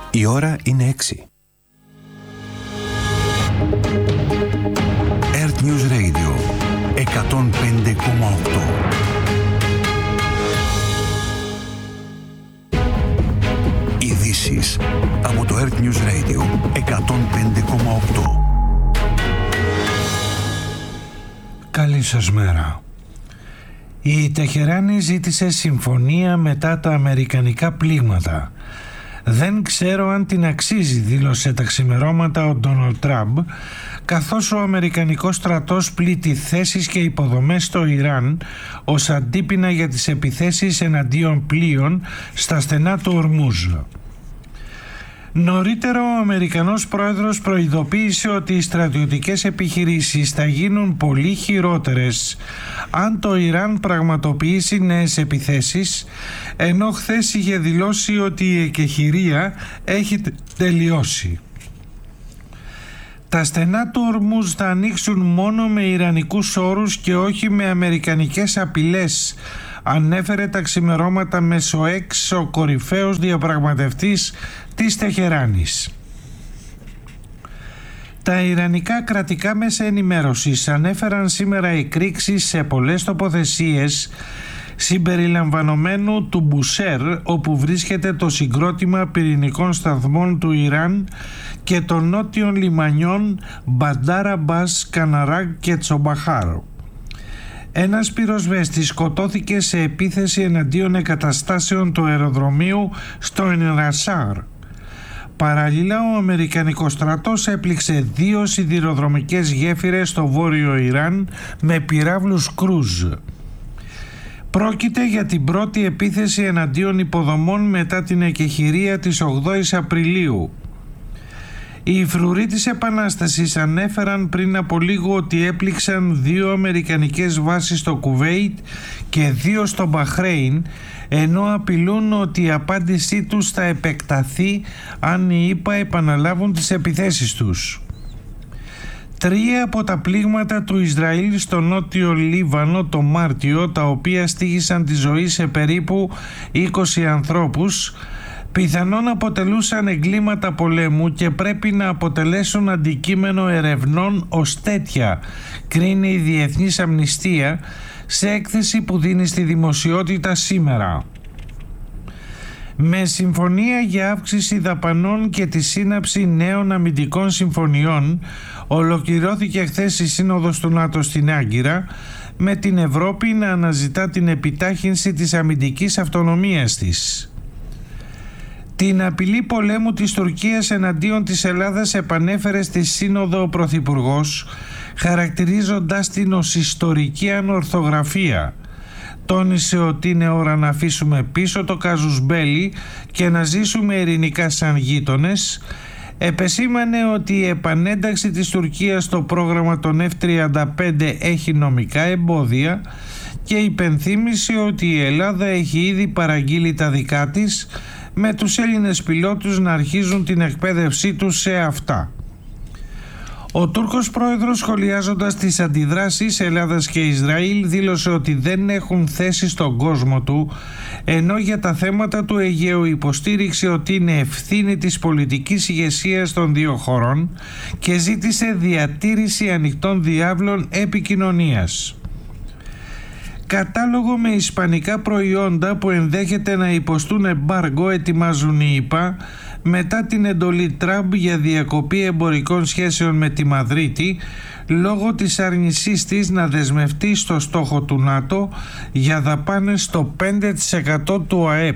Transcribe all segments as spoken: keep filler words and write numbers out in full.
Η ώρα είναι έξι. Earth News Radio εκατόν πέντε κόμμα οκτώ. Ειδήσεις από το Earth News Radio εκατόν πέντε κόμμα οκτώ. Καλή σας μέρα. Η Τεχεράνη ζήτησε συμφωνία μετά τα αμερικανικά πλήγματα. Δεν ξέρω αν την αξίζει, δήλωσε τα ξημερώματα ο Ντόναλντ Τραμπ, καθώς ο αμερικανικός στρατός πλήττει θέσεις και υποδομές στο Ιράν ως αντίπεινα για τις επιθέσεις εναντίον πλοίων στα στενά του Ορμούζ. Νωρίτερα ο Αμερικανός πρόεδρος προειδοποίησε ότι οι στρατιωτικές επιχειρήσεις θα γίνουν πολύ χειρότερες αν το Ιράν πραγματοποιήσει νέες επιθέσεις, ενώ χθες είχε δηλώσει ότι η εκεχηρία έχει τελειώσει. Τα στενά του Ορμούζ θα ανοίξουν μόνο με ιρανικούς όρους και όχι με αμερικανικές απειλές, ανέφερε τα ξημερώματα Μεσοέξ ο κορυφαίος διαπραγματευτής της Τεχεράνης. Τα ιρανικά κρατικά μέσα ενημέρωσης ανέφεραν σήμερα εκρήξεις σε πολλές τοποθεσίες συμπεριλαμβανομένου του Μπουσέρ, όπου βρίσκεται το συγκρότημα πυρηνικών σταθμών του Ιράν, και των νότιων λιμανιών Μπαντάρ Αμπάς, Καναράγ και Τσομπαχάρ. Ένας πυροσβέστης σκοτώθηκε σε επίθεση εναντίον εγκαταστάσεων του αεροδρομίου στο Ενρασάρ. Παραλλήλα, ο Αμερικανικός στρατός έπληξε δύο σιδηροδρομικές γέφυρες στο βόρειο Ιράν με πυράβλους κρούζ. Πρόκειται για την πρώτη επίθεση εναντίον υποδομών μετά την εκεχηρία της ογδόης Απριλίου. Οι φρουροί της Επανάστασης ανέφεραν πριν από λίγο ότι έπληξαν δύο αμερικανικές βάσεις στο Κουβέιτ και δύο στο Μπαχρέιν, ενώ απειλούν ότι η απάντησή τους θα επεκταθεί αν οι ΗΠΑ επαναλάβουν τις επιθέσεις τους. Τρία από τα πλήγματα του Ισραήλ στο νότιο Λίβανο το Μάρτιο, τα οποία στοίχησαν τη ζωή σε περίπου είκοσι ανθρώπους, πιθανόν αποτελούσαν εγκλήματα πολέμου και πρέπει να αποτελέσουν αντικείμενο ερευνών ως τέτοια, κρίνει η Διεθνής Αμνηστία σε έκθεση που δίνει στη δημοσιότητα σήμερα. Με συμφωνία για αύξηση δαπανών και τη σύναψη νέων αμυντικών συμφωνιών, ολοκληρώθηκε χθες η Σύνοδος του ΝΑΤΟ στην Άγκυρα, με την Ευρώπη να αναζητά την επιτάχυνση της αμυντικής αυτονομίας της. Την απειλή πολέμου της Τουρκίας εναντίον της Ελλάδας επανέφερε στη Σύνοδο ο Πρωθυπουργός, χαρακτηρίζοντας την ως ιστορική ανορθογραφία. Τόνισε ότι είναι ώρα να αφήσουμε πίσω το κάζους μπέλι και να ζήσουμε ειρηνικά σαν γείτονες. Επεσήμανε ότι η επανένταξη της Τουρκίας στο πρόγραμμα των εφ τριάντα πέντε έχει νομικά εμπόδια και υπενθύμισε ότι η Ελλάδα έχει ήδη παραγγείλει τα δικά της, με τους Έλληνες πιλότους να αρχίζουν την εκπαίδευσή τους σε αυτά. Ο Τούρκος πρόεδρος, σχολιάζοντας τις αντιδράσεις Ελλάδας και Ισραήλ, δήλωσε ότι δεν έχουν θέση στον κόσμο του, ενώ για τα θέματα του Αιγαίου υποστήριξε ότι είναι ευθύνη της πολιτικής ηγεσίας των δύο χωρών και ζήτησε διατήρηση ανοιχτών διάβλων επικοινωνίας. Κατάλογο με ισπανικά προϊόντα που ενδέχεται να υποστούν εμπάργκο ετοιμάζουν οι ΗΠΑ μετά την εντολή Τραμπ για διακοπή εμπορικών σχέσεων με τη Μαδρίτη λόγω της άρνησής της να δεσμευτεί στο στόχο του ΝΑΤΟ για δαπάνες στο πέντε τοις εκατό του ΑΕΠ.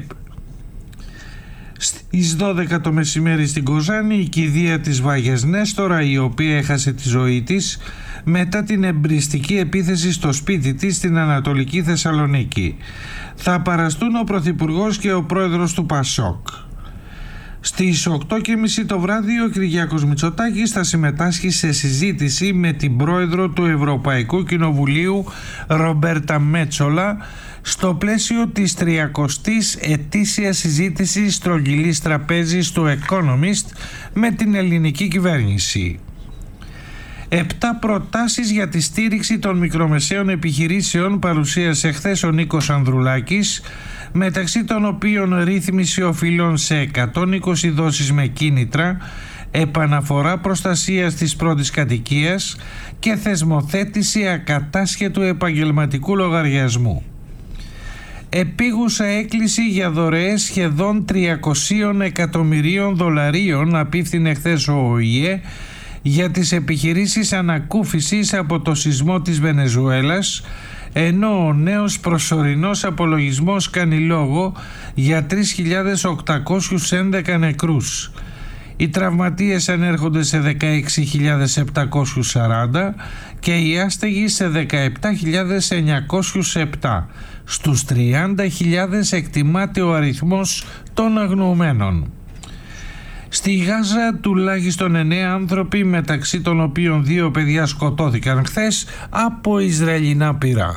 Στις δώδεκα το μεσημέρι στην Κοζάνη η κηδεία της Βάγιας Νέστορα, η οποία έχασε τη ζωή της μετά την εμπριστική επίθεση στο σπίτι της στην Ανατολική Θεσσαλονίκη. Θα παραστούν ο Πρωθυπουργός και ο Πρόεδρος του Πασόκ. Στις οκτώ και μισή το βράδυ ο Κυριάκος Μητσοτάκης θα συμμετάσχει σε συζήτηση με την Πρόεδρο του Ευρωπαϊκού Κοινοβουλίου Ρομπέρτα Μέτσολα στο πλαίσιο της τριακοστής ετήσιας συζήτησης στρογγυλής τραπέζης του Economist με την ελληνική κυβέρνηση. Επτά προτάσεις για τη στήριξη των μικρομεσαίων επιχειρήσεων παρουσίασε χθες ο Νίκος Ανδρουλάκης μεταξύ των οποίων ρύθμιση οφειλών σε εκατόν είκοσι δόσεις με κίνητρα, επαναφορά προστασίας της πρώτης κατοικίας και θεσμοθέτηση ακατάσχετου επαγγελματικού λογαριασμού. Επίγουσα έκκληση για δωρεές σχεδόν τριακόσια εκατομμυρίων δολαρίων απίφθινε χθες ο ΟΗΕ για τις επιχειρήσεις ανακούφισης από το σεισμό της Βενεζουέλας, ενώ ο νέος προσωρινός απολογισμός κάνει λόγο για τρεις χιλιάδες οκτακόσιους έντεκα νεκρούς. Οι τραυματίες ανέρχονται σε δεκαέξι χιλιάδες επτακόσιους σαράντα και οι άστεγοι σε δεκαεπτά χιλιάδες εννιακόσιους επτά. Στους τριάντα χιλιάδες εκτιμάται ο αριθμός των αγνοωμένων. Στη Γάζα τουλάχιστον εννέα άνθρωποι, μεταξύ των οποίων δύο παιδιά, σκοτώθηκαν χθες από Ισραηλινά πυρά.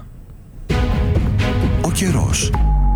Ο καιρός.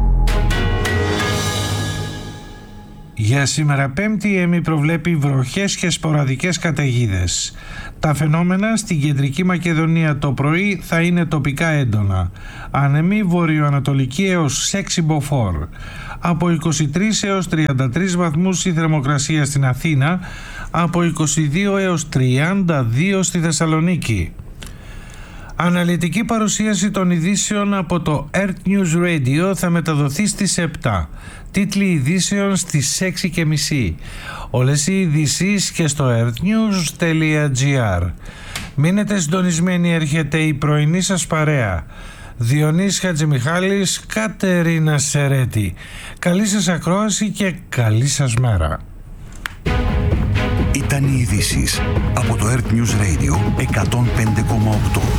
Για σήμερα Πέμπτη η ΕΜΗ προβλέπει βροχές και σποραδικές καταιγίδες. Τα φαινόμενα στην Κεντρική Μακεδονία το πρωί θα είναι τοπικά έντονα. Άνεμη βορειοανατολική έως έξι μποφόρ. Από είκοσι τρεις έως τριάντα τρεις βαθμούς η θερμοκρασία στην Αθήνα, από είκοσι δύο έως τριάντα δύο στη Θεσσαλονίκη. Αναλυτική παρουσίαση των ειδήσεων από το Earth News Radio θα μεταδοθεί στις επτά. Τίτλοι ειδήσεων στις έξι και μισή. Όλες οι ειδήσεις και στο earthnews τελεία gr. Μείνετε συντονισμένοι, έρχεται η πρωινή σας παρέα. Διονύσης Χατζημιχάλης, Κατερίνα Σερέτη. Καλή σας ακρόαση και καλή σας μέρα. Ήταν οι ειδήσεις από το Earth News Radio εκατόν πέντε κόμμα οκτώ.